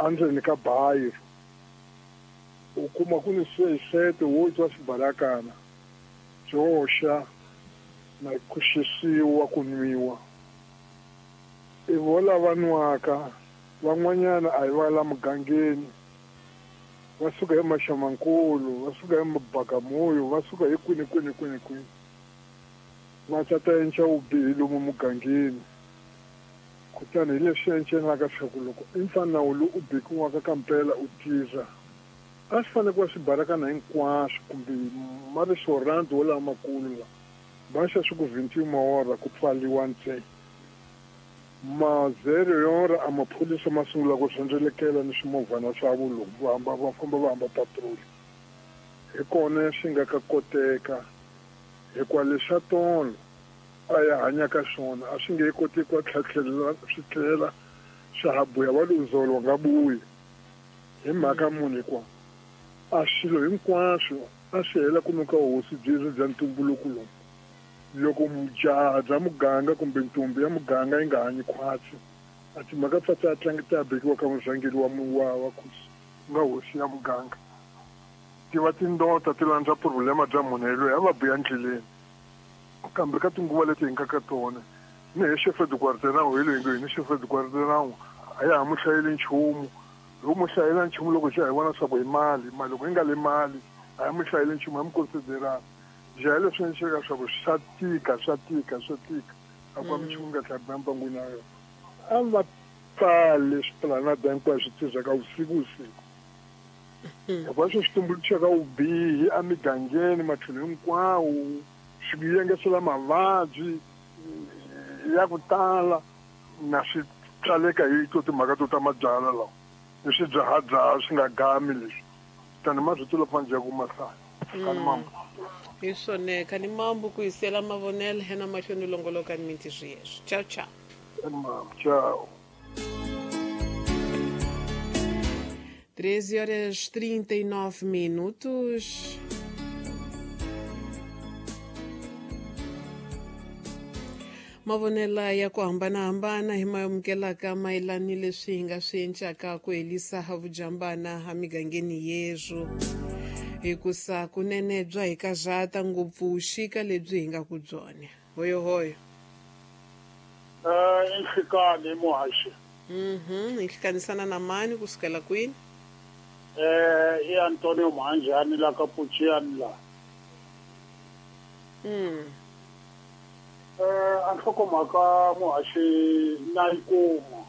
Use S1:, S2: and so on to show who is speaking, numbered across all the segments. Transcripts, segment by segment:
S1: endzeni ka bayiro u kuma ku ni swisete wo twa xibalakana byoxa na ku xisiwa ku nwiwa i vo lava nwaka van'wanyana a hi va la mugangeni va suka hi Maxamankulu va suka hi Mabakamoyo va suka hi kwini va ta enca vubihi lomu mugangeni kutani hi leswi encenaka swa ku loko i mfanawu lowu u bikiwaka ka mpela u tirha a swi fanele ku va swibarakana hinkwaswo kumbe marestaurant wo lama makulu la va xa swi ku 21 mawara ku pfaliwa ntsena mazero yora a maphorisa ma sungula ku sendzelekela ni swimovhana swa vulungu va famba va hamba patrol hi kona swi nga ka koteka hikuva leswa tolo a ya hanyaka swona a swi nge koti ku tlhatlhelela swi tlela swa habuya va lundzolo nga buyi hi mhaka munhu hikuva a swilo hinkwaswo a swi hela ku nuka hosi bya ntumbuluko lowu loko mujaha bya muganga kumbe ntumbi ya muganga yi nga hanyi khwatsi a timhaka pfa a tlangi ta bekiwa ka murhangeri wa ku nga hosi ya muganga ti va tindota ti landza problema bya munhu loyi a va buya ndleleni kambe ka tinguva leti hi nga ka tona ni hi xefe de quartenawu hi leyi ni xefe de quartenawu a ya ha mu hlayeli nchumu loko mu hlayela nchumu loko xa hi vona swa ku hi mali loko hi nga le mali a ya mu hlayeli nchumu a mu considerana jaha leswi ni xeka swa ku swa tika a ku minchumu nga tlhari na mpangwini ya yona a va pfale swipulanada hinkwayo swi tirhaka vusiku hikuva swi tumbuluxaka vubihi emigangeni matlhelo hinkwawo swi yengesela mavabyi ya ku tala na swi tsaleka hi to timhaka to ta mabyala lawa leswi dzaha swi nga gami leswi tani mazwitilo pfanje ya ku mahlaya kani mambo
S2: hi swone kani mambo ku hisela mavonelo hena mahlweni longoloka ni minti swiyeswo ciao
S1: kani mambo ciao
S2: 13h39. Mavonela ya ku hambanahambana hi mayomukelaka mayelana ni leswi hi nga swi endlaka ku helisa vujambana ha migangeni yezu hikusa kunene bya hi kazata ngopfu vuxika lebyi hi nga ku byona hoyo
S3: Inhlikani muhaxi
S2: hi hlikanisana na mani kusukela kwini
S3: i Antonio Manjani la ka Puchiani la anhlokomhaka muhaxi na ikuma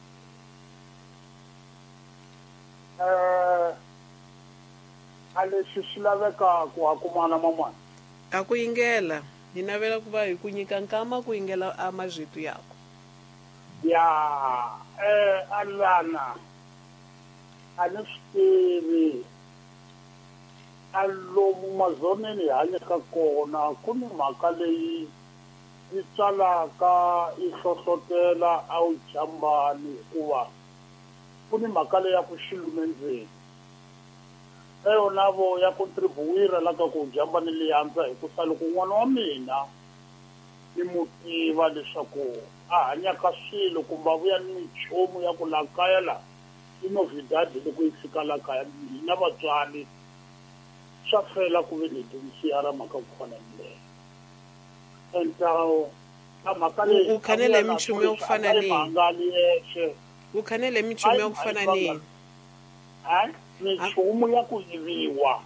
S3: a leswi swi lavekaku hakumana mamani
S2: a ku yingela hi navela ku va hi ku nyika nkama ku yingela a mazwitu yako
S3: ya alana a ni swi tivi a lomu mazoneni hi hanyaka kona ku ni mhaka leyi yi tsalaka yi hlohlotela a wu jambani hikuva ku ni mhaka leyi ya ku xilume ndzeni yonavo ya contribuira la ka ku jambani leyi antswa hikusa loko n'wana wa mina ni mu tiva leswaku a hanyaka swilo kumbe a vuya ni minchumu ya ku la kaya la i novidade loko yi fika la kaya hina vatswari swa fela ku ve ni dyondzisiya ra mhaka ku fana ni leyo entawo a mhaka leyi
S2: u khanele minchumu ya ku fana leyi
S3: mangali yexe
S2: u khanele minchumu ya ku fana leyi
S3: minchumu ya ku yiviwa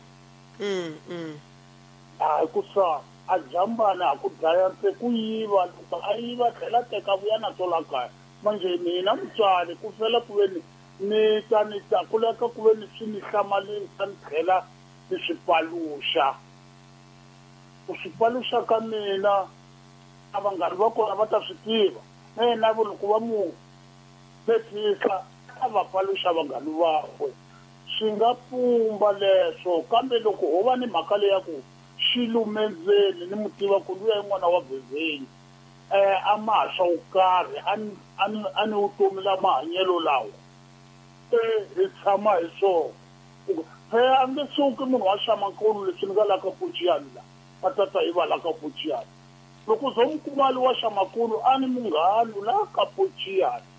S3: hikusa a jambana a ku dlaya nse ku yiva loko a yiva tlhela teka vuya na tola kaya manje mina mutswari ku fela ku ve ni ta kuleka ku ve ni swi ni hlamalisa ni tlhela ni swi paluxa ku swi paluxa ka mina a vanghani va kona va ta swi tiva na yena loko va mu vekisa a va paluxa vanghani vakwe swi nga pfumba leswo kambe loko ho va ni mhaka leya ku xilumenzeni ni mu tiva ku luya i n'wana wa bhezeni a mahla wo karhi a ni vutomi la mahanyelo lawa hi tshama hi swona a nge suki munhu wa Xamankulu leswi ni nga la ka Puchiyani la a tata hi va la ka Puchiyani loko zo mukumali wa Xamankulu a ni munghani la ka Puchiyani